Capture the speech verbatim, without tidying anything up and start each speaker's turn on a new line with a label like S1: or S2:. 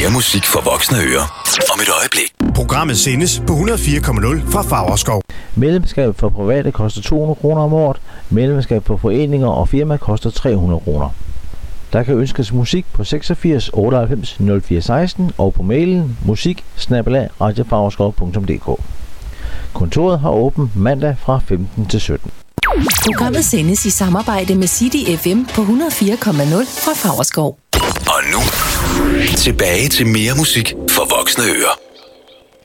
S1: Mere musik for voksne ører om et øjeblik.
S2: Programmet sendes på hundrede og fire komma nul fra Favrskov.
S3: Medlemskab for private koster to hundrede kroner om året. Medlemskab for foreninger og firma koster tre hundrede kroner. Der kan ønskes musik på seksogfirs otteoghalvfems nul fire seksten og på mailen musik bindestreg radio favrskov punktum d k. Kontoret har åbent mandag fra femten til sytten.
S4: Programmet sendes i samarbejde med City F M på hundrede og fire komma nul fra Favrskov.
S1: Og nu, tilbage til mere musik for voksne ører.